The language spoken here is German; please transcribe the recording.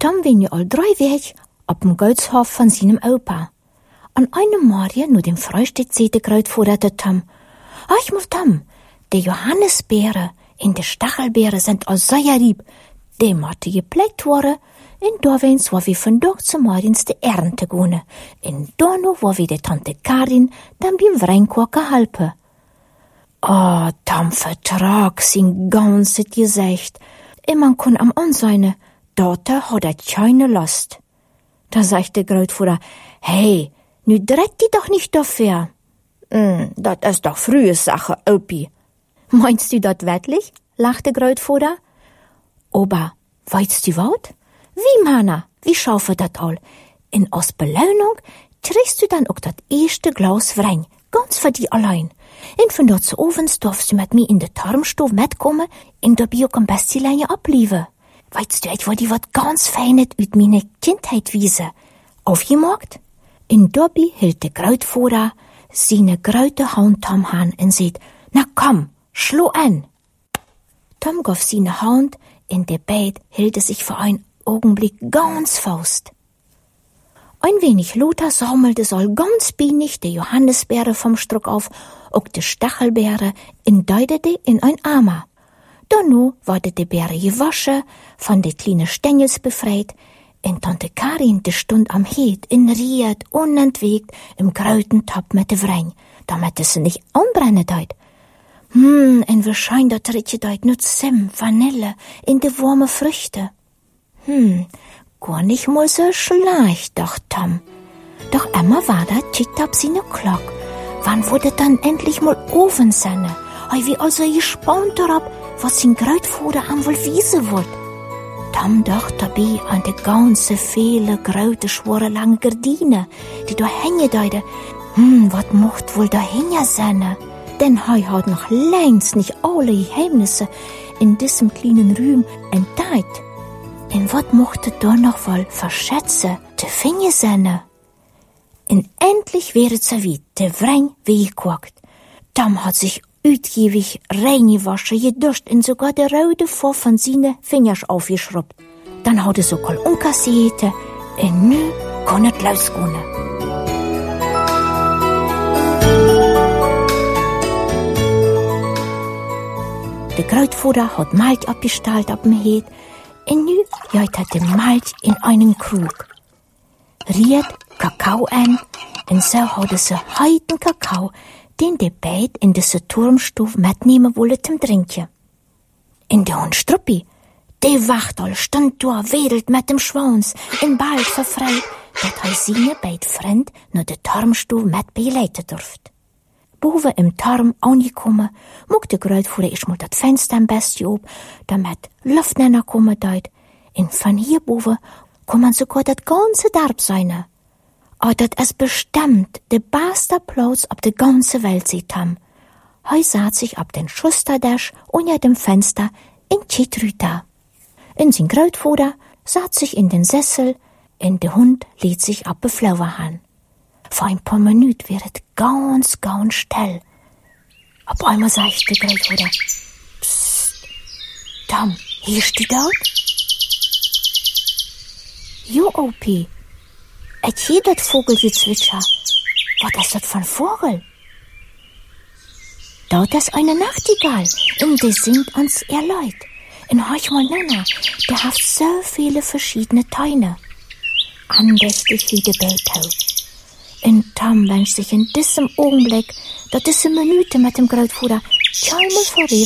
Tom bin ja all 3 weg op dem Goudshof van seinem Opa. An einem Morgen, nur dem Frühstück, zei de Grootvader te Tom: Ach, maar Tom, de Johannisbeeren en de Stachelbeeren sind al sehr lieb. Die moeten gepflegt worden. En daarwens waar we vandaag zum morgens de Ernte gehen. En daarna waar we de Tante Karin dan beim Wreinkoken helpen. Oh, Tom vertrag sein ganzes Gesicht. En man kon am ansehen, Dotter hat keine Lust. Da sagt der Grootvader: Hey, nu dreht die doch nicht dafür. Das ist doch frühe Sache, Opi. Meinst du das wirklich? lachte Grootvader. Aber, weißt du was? Wie, Mana, wie schaufe dat all? In als Belohnung kriegst du dann auch das erste Glas Wein, ganz für die allein. En von dort zu ovens darfst du mit mir in de Tarmstove mitkommen en dabei auch ein bisschen ablieben. Weißt du etwa, die wat ganz Feines uit meine Kindheit wiese? Aufgemacht? En dabei hielt der Grootvader seine grote Hand Tom an en sagt: Na komm, schlo an. Tom gab seine Hand, in der Beid hielt sich für einen Augenblick ganz fest. Ein wenig lauter sammelte soll ganz bienig die Johannisbeere vom Struck auf, auch die Stachelbeere und deutete in ein Eimer. Danach wurde die Beere gewaschen, von den kleinen Stängels befreit, und Tante Karin, die stund am Herd, in riet, unentwegt, im grauten Topf mit de Wein, damit es nicht anbrennen deut. En wahrscheinlich dat ritje deut nur Zimt, Vanille, in de warme Früchte. Gar nicht mal so schlecht, dacht Tom. Doch immer war da tickt ab seine Glock. Wann wurde dann endlich mal Ofen sein? Wie also gespannt darauf, was sein Grootvader am wohl wiese wollt. Tom dacht dabei an die ganze viele große, schwere, lange Gardine, die da hängen deute. Was mocht wohl da hängen sein? Denn er hat noch längst nicht alle Geheimnisse in diesem kleinen Raum entdeckt. En wat mochte da noch wohl verschätze, te Finger sein? En endlich wäre es so weit, der Wein weggekocht. Tom hat sich ausgiebig reingewaschen, geduscht und sogar der rote Vor von seinen Fingern aufgeschrubbt. Dann hat er sogar umkassiert und nu kann es losgehen. Der Grootvader hat Milch abgestellt auf dem Herd. En nu juit het de Milch in einen Krug. Riet Kakao an, en so hadden ze heiten Kakao, den de beid in deze Turmstove mitnehmen wollen zum Trinken. En de Hund Struppi, de Wachtel stund da, wedelt mit dem Schwanz, en bald verfreit, dat hij seine beid Freund naar de Turmstove mit begleiten durft. Boven im Turm angekommen, mocht de Grootvader erstmal dat Fenster am besten op, damit Luft näher kommen deut. Und von hier boven kann man sogar dat ganze Dorf sein. Aber dat ist bestimmt der beste Platz auf der ganzen Welt, sieht Tom. Er saß sich auf den Schustertisch unter dem Fenster in Chitrüta. Und sein Grootvater saß sich in den Sessel, und der Hund lädt sich ab beflower an. Vor ein paar Minuten wird es ganz, ganz still. Auf einmal sagt der Grootvader: Psst, Tom, hörst du dort? Jo, Opi, ich hear das Vogelgezwitscher. Was ist das für ein Vogel? Dort ist eine Nachtigall, und die singt uns ihr Leid. Und horch mal Nana, der hat so viele verschiedene Töne. Andächtig wie der Beethoven. Und Tom wünscht sich in diesem Augenblick, dass diese Minute mit dem Grootvader keinmal vorüber